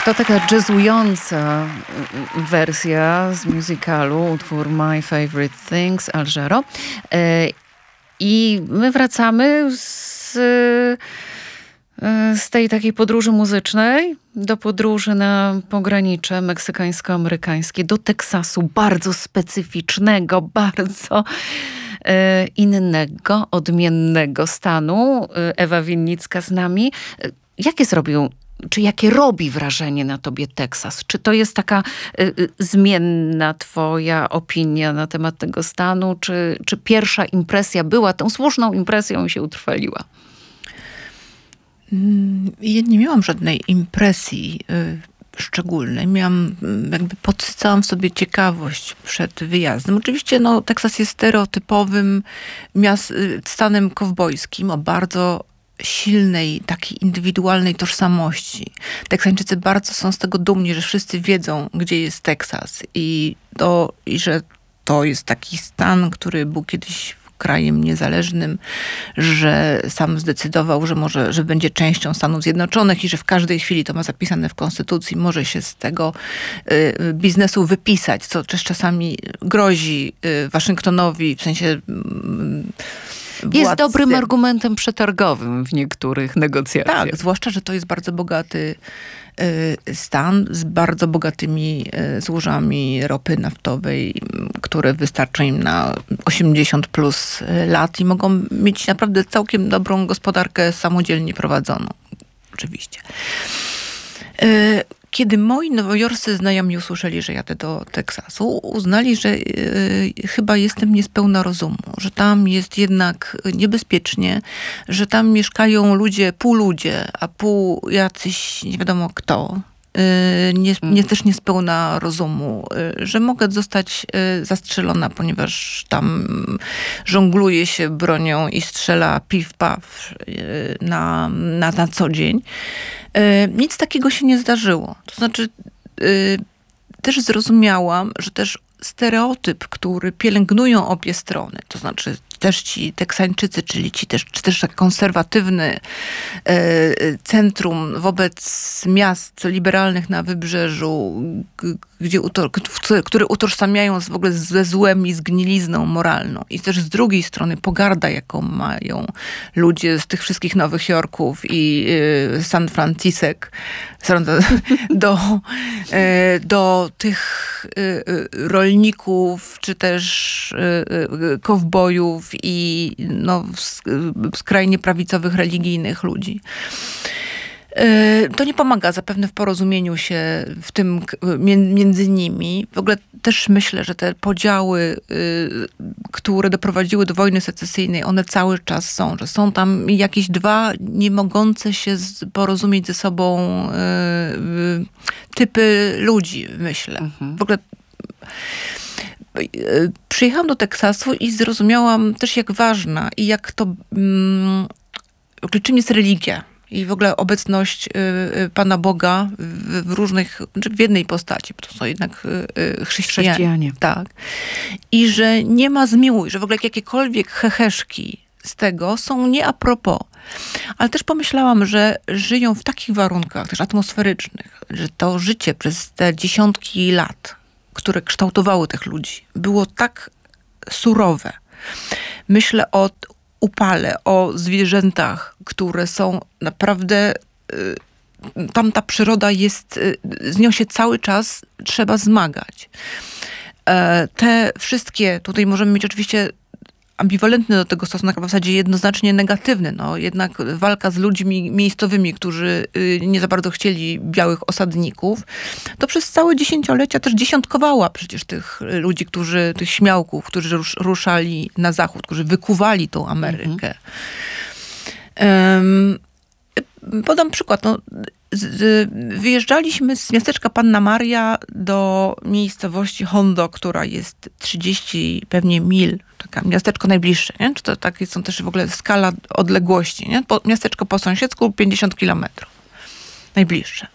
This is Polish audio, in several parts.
To taka jazzująca wersja z musicalu, utwór My Favorite Things, Al Jarreau. I my wracamy z tej takiej podróży muzycznej do podróży na pogranicze meksykańsko-amerykańskie, do Teksasu, bardzo specyficznego, bardzo innego, odmiennego stanu. Ewa Winnicka z nami. Jakie robi wrażenie na tobie Teksas? Czy to jest taka zmienna twoja opinia na temat tego stanu? Czy pierwsza impresja była tą słuszną impresją i się utrwaliła? Ja nie miałam żadnej impresji szczególnej. Podsycałam w sobie ciekawość przed wyjazdem. Oczywiście Teksas jest stereotypowym stanem kowbojskim o bardzo silnej, takiej indywidualnej tożsamości. Teksańczycy bardzo są z tego dumni, że wszyscy wiedzą, gdzie jest Teksas i że to jest taki stan, który był kiedyś krajem niezależnym, że sam zdecydował, że będzie częścią Stanów Zjednoczonych i że w każdej chwili, to ma zapisane w Konstytucji, może się z tego biznesu wypisać, co też czasami grozi Waszyngtonowi, w sensie władcy. Jest dobrym argumentem przetargowym w niektórych negocjacjach. Tak, zwłaszcza, że to jest bardzo bogaty stan z bardzo bogatymi złożami ropy naftowej, które wystarczą im na 80 plus lat i mogą mieć naprawdę całkiem dobrą gospodarkę samodzielnie prowadzoną. Oczywiście. Kiedy moi nowojorscy znajomi usłyszeli, że jadę do Teksasu, uznali, że chyba jestem niespełna rozumu, że tam jest jednak niebezpiecznie, że tam mieszkają pół-ludzie, a pół jacyś nie wiadomo kto. Też niespełna rozumu, że mogę zostać zastrzelona, ponieważ tam żongluje się bronią i strzela piw-paw na co dzień. Nic takiego się nie zdarzyło. To znaczy, też zrozumiałam, że też stereotyp, który pielęgnują obie strony, to znaczy też ci Teksańczycy, czyli czy też tak konserwatywny centrum wobec miast liberalnych na wybrzeżu, które utożsamiają w ogóle ze złem i zgnilizną moralną. I też z drugiej strony pogarda, jaką mają ludzie z tych wszystkich Nowych Jorków i San Francisek do tych rolników, czy też kowbojów i skrajnie prawicowych, religijnych ludzi. To nie pomaga zapewne w porozumieniu się w tym między nimi. W ogóle też myślę, że te podziały, które doprowadziły do wojny secesyjnej, one cały czas są. Że są tam jakieś dwa nie mogące się porozumieć ze sobą typy ludzi, myślę. W ogóle przyjechałam do Teksasu i zrozumiałam też, jak ważna i jak to, czym jest religia. I w ogóle obecność Pana Boga w różnych, w jednej postaci, bo to są jednak chrześcijanie. Tak. I że nie ma zmiłuj, że w ogóle jakiekolwiek heheszki z tego są nie a propos. Ale też pomyślałam, że żyją w takich warunkach też atmosferycznych, że to życie przez te dziesiątki lat, które kształtowały tych ludzi, było tak surowe. Myślę o upale, o zwierzętach, które są naprawdę... Tam ta przyroda jest... Z nią się cały czas trzeba zmagać. Te wszystkie... Tutaj możemy mieć oczywiście ambiwalentny do tego stosunek, w zasadzie jednoznacznie negatywny. Jednak walka z ludźmi miejscowymi, którzy nie za bardzo chcieli białych osadników, to przez całe dziesięciolecia też dziesiątkowała przecież tych ludzi, tych śmiałków, którzy ruszali na zachód, którzy wykuwali tą Amerykę. Podam przykład. Wyjeżdżaliśmy z miasteczka Panna Maria do miejscowości Hondo, która jest 30 pewnie mil, taka miasteczko najbliższe, nie? Czy to takie są też w ogóle skala odległości, nie? Miasteczko po sąsiedzku 50 kilometrów. Najbliższe.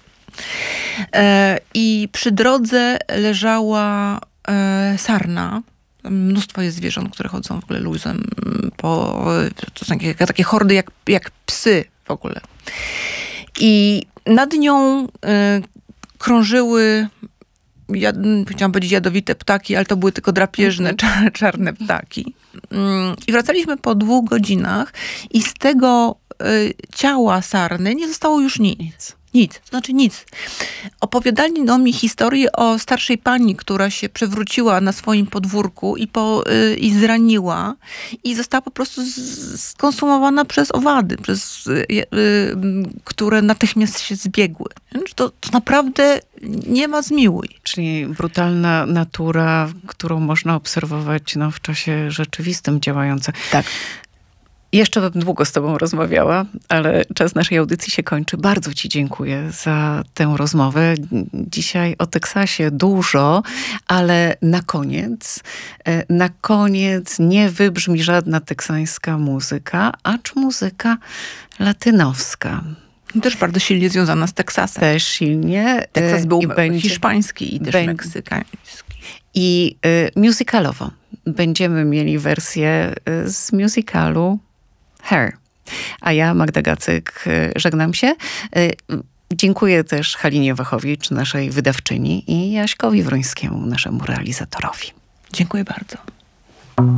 I przy drodze leżała sarna. Mnóstwo jest zwierząt, które chodzą w ogóle luzem. To są takie hordy jak psy w ogóle. I nad nią krążyły, chciałam powiedzieć jadowite ptaki, ale to były tylko drapieżne, czarne ptaki. I wracaliśmy po 2 godzinach i z tego ciała sarny nie zostało już nic. Nic, to znaczy nic. Opowiadali mi historię o starszej pani, która się przewróciła na swoim podwórku i zraniła i została po prostu skonsumowana przez owady, które natychmiast się zbiegły. To naprawdę nie ma zmiłuj. Czyli brutalna natura, którą można obserwować w czasie rzeczywistym działająca. Tak. Jeszcze bym długo z tobą rozmawiała, ale czas naszej audycji się kończy. Bardzo ci dziękuję za tę rozmowę. Dzisiaj o Teksasie dużo, ale na koniec nie wybrzmi żadna teksańska muzyka, acz muzyka latynowska. Też bardzo silnie związana z Teksasem. Też silnie. Teksas był hiszpański i też meksykański. I musicalowo. Będziemy mieli wersję z musicalu Hair. A ja, Magda Gacyk, żegnam się. Dziękuję też Halinie Wachowicz, naszej wydawczyni, i Jaśkowi Wrońskiemu, naszemu realizatorowi. Dziękuję bardzo.